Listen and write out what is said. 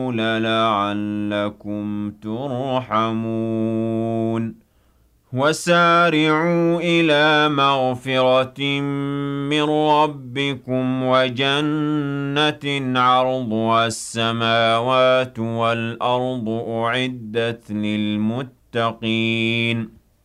لعلكم ترحمون وسارعوا إلى مغفرة من ربكم وجنة عرضها السماوات والأرض أعدت للمتقين